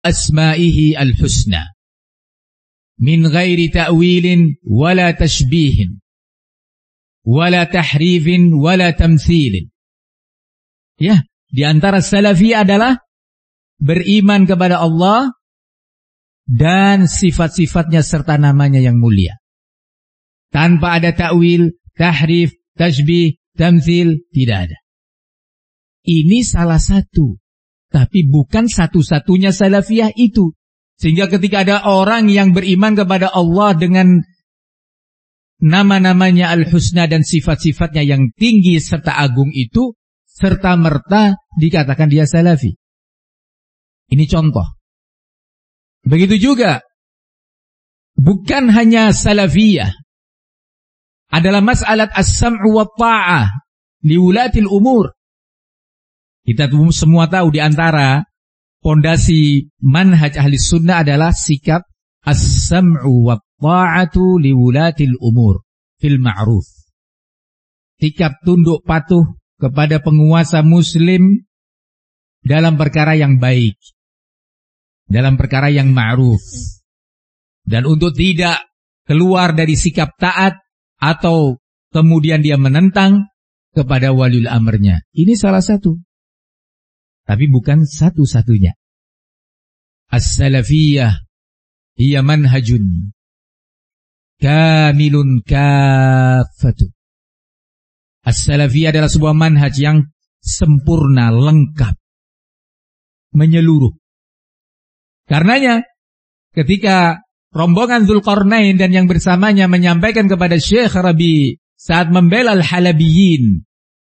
asma'ihi al-husna min ghairi ta'wilin wala tashbihin wala tahrifin wala tamthilin. Ya, di antara salafi adalah beriman kepada Allah dan sifat-sifatnya serta namanya yang mulia, tanpa ada ta'wil, tahrif, tashbih, tamthil, tidak ada. Ini salah satu, tapi bukan satu-satunya salafiyah itu. Sehingga ketika ada orang yang beriman kepada Allah dengan nama-namanya al-husna dan sifat-sifatnya yang tinggi serta agung itu, serta merta dikatakan dia salafi. Ini contoh. Begitu juga, bukan hanya salafiyah, adalah mas'alat as-sam'u wa ta'ah li wulatil umur. Kita semua tahu di antara pondasi manhaj ahli sunnah adalah sikap as-sam'u wa ta'atu li wulatil umur fil ma'ruf. Sikap tunduk patuh kepada penguasa muslim dalam perkara yang baik, dalam perkara yang ma'ruf, dan untuk tidak keluar dari sikap taat atau kemudian dia menentang kepada waliul amrnya. Ini salah satu, tapi bukan satu-satunya. As-salafiyah hiya manhajun kamilun kafatu. As-salafiyah adalah sebuah manhaj yang sempurna, lengkap, menyeluruh. Karenanya ketika rombongan Dzulqarnain dan yang bersamanya menyampaikan kepada Syekh Rabi saat membela al-Halabiyin,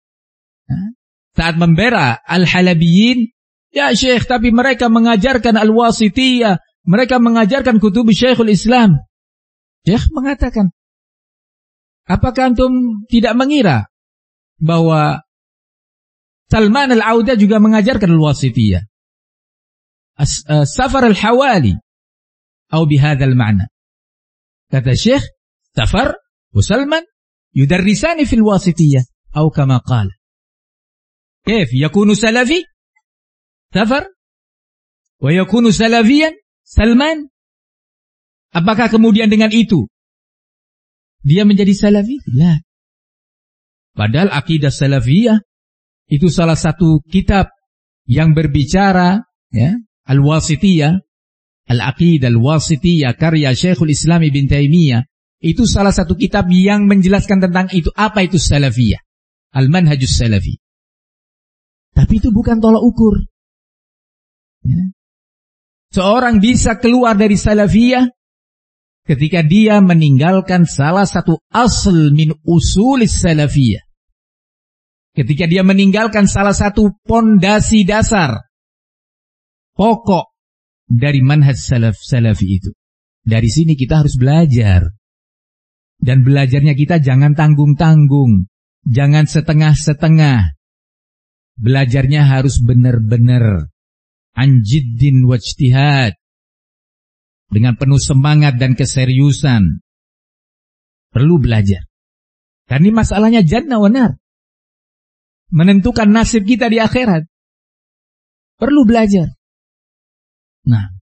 ya Syekh, tapi mereka mengajarkan al-Wasitiyah, mereka mengajarkan kutub Syekhul Islam. Syekh mengatakan, apakah antum tidak mengira bahwa Salman al-Auda juga mengajarkan al-Wasitiyah, Safar al-Hawali, atau bihadzal ma'na? Kata Syekh, Safar wa Salman yudarrisani fil Wasitiyah, atau kama qala. Kaif yakunu salafi Safar wa yakunu salafiyan Salman? Apakah kemudian dengan itu dia menjadi salafi? La. Padahal akidah salafiyah itu salah satu kitab yang berbicara, ya, al-Wasitiyah, al-Aqidah al-Wasitiyah karya Syekhul Islam Ibn Taimiyah, itu salah satu kitab yang menjelaskan tentang itu, apa itu salafiyah, al-manhajus salafi. Tapi itu bukan tolak ukur, ya. Seorang bisa keluar dari salafiyah ketika dia meninggalkan salah satu asl min usulis salafiyah. Ketika dia meninggalkan salah satu pondasi dasar, pokok dari manhaj salafi itu. Dari sini kita harus belajar. Dan belajarnya kita jangan tanggung-tanggung, jangan setengah-setengah. Belajarnya harus benar-benar an jiddin wajtihad, dengan penuh semangat dan keseriusan. Perlu belajar. Karena ini masalahnya jannah wa nar, menentukan nasib kita di akhirat. Perlu belajar. Nah,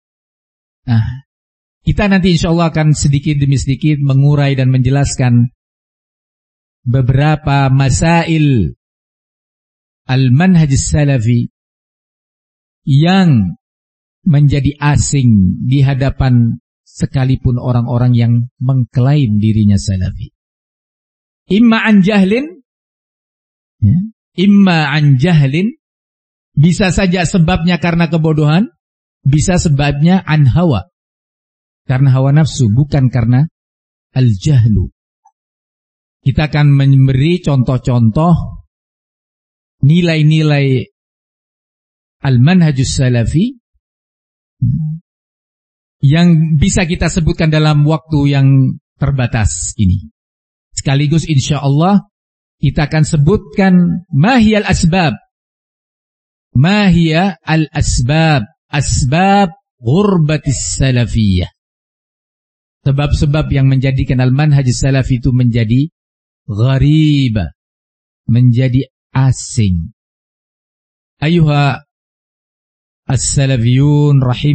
kita nanti insyaallah akan sedikit demi sedikit mengurai dan menjelaskan beberapa masail al-manhaj salafi yang menjadi asing di hadapan sekalipun orang-orang yang mengklaim dirinya salafi. Imma an jahlin, ya, imma an jahlin, bisa saja sebabnya karena kebodohan, bisa sebabnya an hawa, karena hawa nafsu, bukan karena al-jahlu. Kita akan memberi contoh-contoh nilai-nilai al-manhajus salafi yang bisa kita sebutkan dalam waktu yang terbatas ini. Sekaligus insyaallah kita akan sebutkan mahiyal asbab. Mahiyal asbab, asbab ghurbatis salafiyah. Sebab-sebab yang menjadikan al-manhajus salafi itu menjadi gharibah, menjadi asing. Ayuha as-salafiyun rahim